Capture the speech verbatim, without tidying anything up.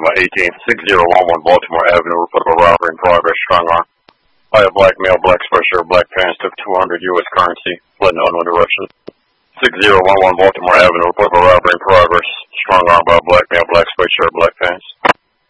September eighteenth, six zero one one Baltimore Avenue, report of a robbery in progress, strong arm. By a black male, black sweatshirt, black pants, took two hundred U S currency, fled in unknown direction. six zero one one Baltimore Avenue, report of a robbery in progress, strong arm by a black male, black sweatshirt, black pants.